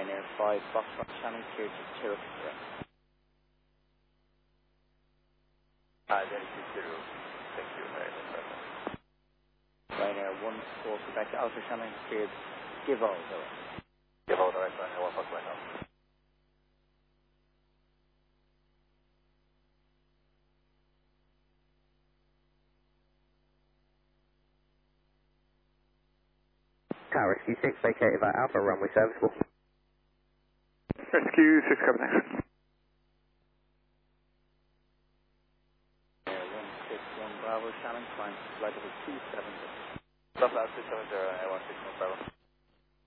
Ryanair 5, Foxtrot Shannon, cleared to Chirrut, correct. Then it's zero. Thank you very much. Ryanair 1, 4, Quebec, Alpha Shannon, cleared, give all, correct. Give all direct Ryanair 1 Fox right now. Tower Rescue 6 vacated by Alpha, runway serviceable. Rescue 6 coming next. Ryanair 161 Bravo Shannon, climb to flight level 270. Stop out 270, Ryanair 161 Bravo.